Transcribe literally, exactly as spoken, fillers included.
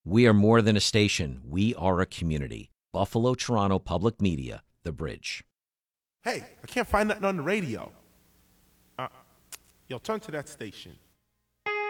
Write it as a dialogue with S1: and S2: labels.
S1: We are more than a station. We are a community. Buffalo, Toronto Public Media, The Bridge.
S2: Hey, I can't find nothing on the radio. Uh, yo, turn to that station.